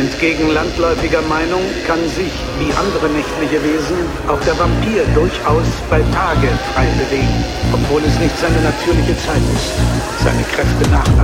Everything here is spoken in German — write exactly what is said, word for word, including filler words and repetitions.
Entgegen landläufiger Meinung kann sich, wie andere nächtliche Wesen, auch der Vampir durchaus bei Tage frei bewegen, obwohl es nicht seine natürliche Zeit ist, seine Kräfte nachlassen.